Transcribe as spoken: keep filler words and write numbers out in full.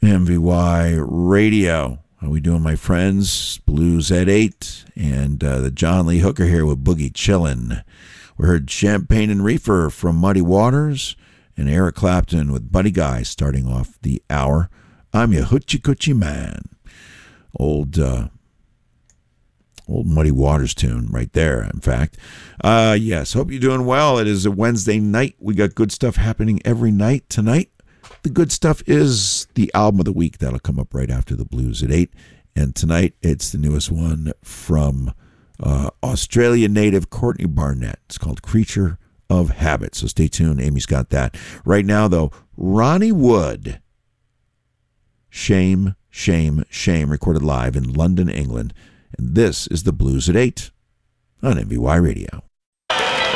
M V Y Radio. How we doing, my friends? Blues at eight, and uh, the John Lee Hooker here with Boogie Chillin'. We heard Champagne and Reefer from Muddy Waters, and Eric Clapton with Buddy Guy starting off the hour. I'm your hoochie coochie man. Old, uh, old Muddy Waters tune right there, in fact. Uh, yes, hope you're doing well. It is a Wednesday night. We got good stuff happening every night tonight. The good stuff is the album of the week. That'll come up right after the blues at eight. And tonight, it's the newest one from uh, Australia native Courtney Barnett. It's called Creature of Habit. So stay tuned. Amy's got that. Right now, though, Ronnie Wood. Shame, Shame, Shame, recorded live in London, England. And this is the Blues at eight on M V Y Radio.